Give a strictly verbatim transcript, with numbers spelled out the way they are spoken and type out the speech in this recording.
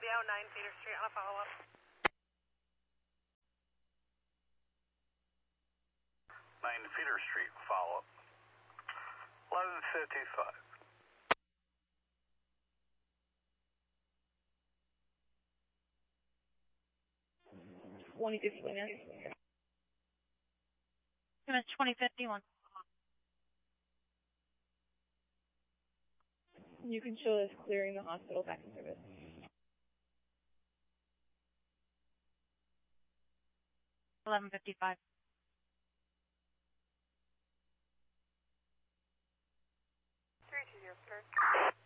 Fabio, nine Cedar Street on a follow-up. nine Cedar Street, follow-up. eleven fifty-five. twenty fifty-one. It's twenty fifty-one. You can show us clearing the hospital back in service. eleven fifty-five.